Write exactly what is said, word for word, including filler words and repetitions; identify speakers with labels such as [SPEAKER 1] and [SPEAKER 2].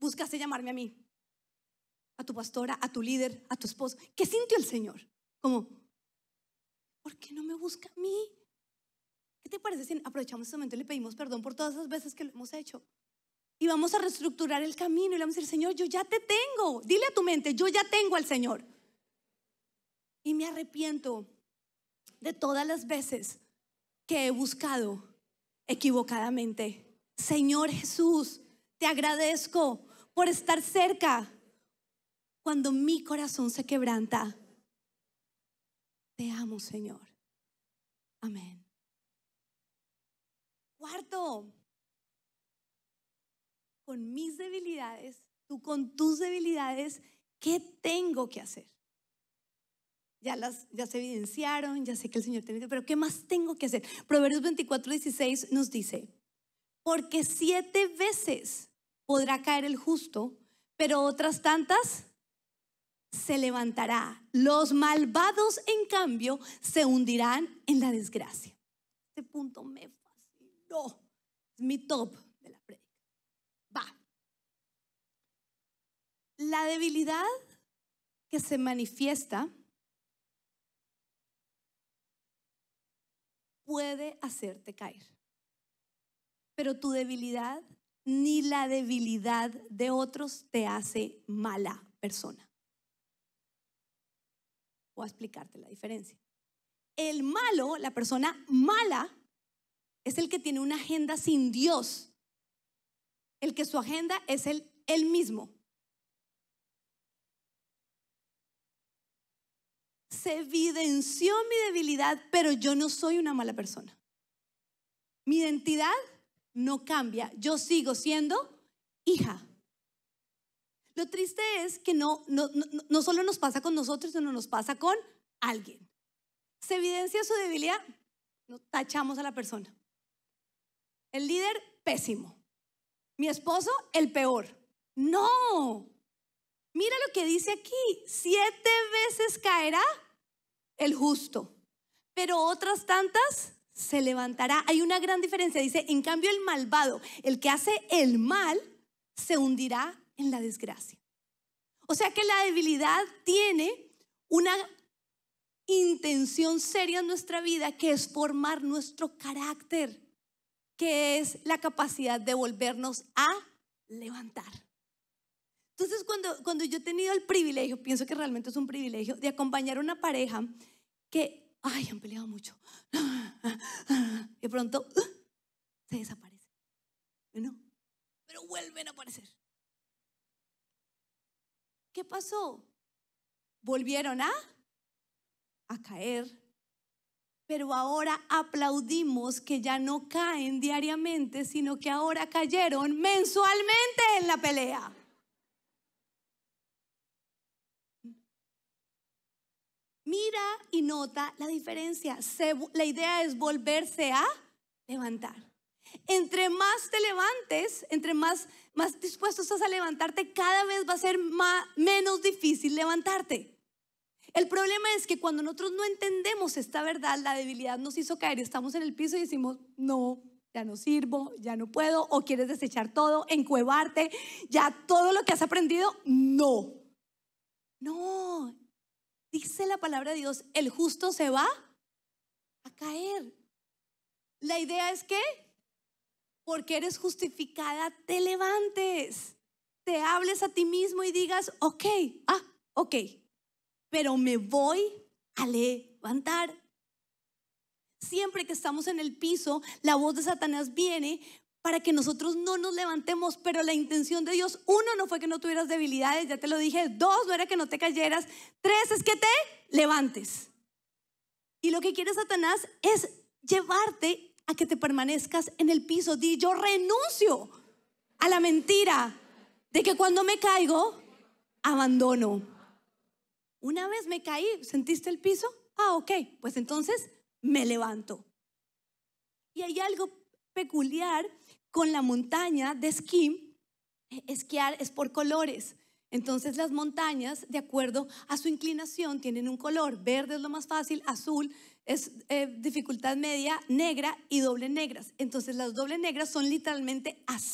[SPEAKER 1] buscaste llamarme a mí, a tu pastora, a tu líder, a tu esposo. ¿Qué sintió el Señor? Como, ¿por qué no me busca a mí? ¿Qué te parece si aprovechamos este momento y le pedimos perdón por todas esas veces que lo hemos hecho? Y vamos a reestructurar el camino y le vamos a decir, Señor, yo ya te tengo. Dile a tu mente, yo ya tengo al Señor. Y me arrepiento de todas las veces que he buscado equivocadamente. Señor Jesús, te agradezco por estar cerca cuando mi corazón se quebranta. Te amo, Señor. Amén. Cuarto, con mis debilidades, tú con tus debilidades, ¿qué tengo que hacer? Ya, las, ya se evidenciaron, ya sé que el Señor tiene, pero ¿qué más tengo que hacer? Proverbios veinticuatro, dieciséis nos dice, porque siete veces podrá caer el justo, pero otras tantas se levantará. Los malvados, en cambio, se hundirán en la desgracia. Este punto me fascinó. Es mi top de la prédica. Va. La debilidad que se manifiesta puede hacerte caer, pero tu debilidad ni la debilidad de otros te hace mala persona. Voy a explicarte la diferencia. El malo, la persona mala, es el que tiene una agenda sin Dios, el que su agenda es el, él mismo. Se evidenció mi debilidad, pero yo no soy una mala persona. Mi identidad no cambia. Yo sigo siendo hija. Lo triste es que no, no, no, no solo nos pasa con nosotros, sino nos pasa con alguien. Se evidencia su debilidad, no tachamos a la persona. El líder, pésimo. Mi esposo, el peor. No. Mira lo que dice aquí. Siete veces caerá el justo, pero otras tantas se levantará. Hay una gran diferencia. Dice, en cambio el malvado, el que hace el mal, se hundirá en la desgracia. O sea que la debilidad tiene una intención seria en nuestra vida, que es formar nuestro carácter, que es la capacidad de volvernos a levantar. Entonces cuando, cuando yo he tenido el privilegio, pienso que realmente es un privilegio, de acompañar a una pareja que, ay, han peleado mucho, de pronto uh, se desaparece, ¿no? Pero vuelven a aparecer. ¿Qué pasó? Volvieron a, a caer, pero ahora aplaudimos que ya no caen diariamente, sino que ahora cayeron mensualmente en la pelea. Mira y nota la diferencia. Se, la idea es volverse a levantar. Entre más te levantes, entre más, más dispuesto estás a levantarte, cada vez va a ser más, menos difícil levantarte. El problema es que cuando nosotros no entendemos esta verdad, la debilidad nos hizo caer y estamos en el piso y decimos, no, ya no sirvo, ya no puedo, o quieres desechar todo, encuevarte, ya todo lo que has aprendido, no. No. Dice la palabra de Dios, el justo se va a caer. La idea es que, porque eres justificada, te levantes, te hables a ti mismo y digas, ok, ah, ok, pero me voy a levantar. Siempre que estamos en el piso, la voz de Satanás viene para que nosotros no nos levantemos, pero la intención de Dios, uno, no fue que no tuvieras debilidades, ya te lo dije. Dos, no era que no te cayeras. Tres, es que te levantes. Y lo que quiere Satanás es llevarte a que te permanezcas en el piso. Di, yo renuncio a la mentira de que cuando me caigo, abandono. Una vez me caí, ¿sentiste el piso? Ah, ok, pues entonces me levanto. Y hay algo peculiar con la montaña de esquí. Esquiar es por colores. Entonces las montañas, de acuerdo a su inclinación, tienen un color. Verde es lo más fácil, azul es eh, dificultad media, negra y doble negras. Entonces las doble negras son literalmente así.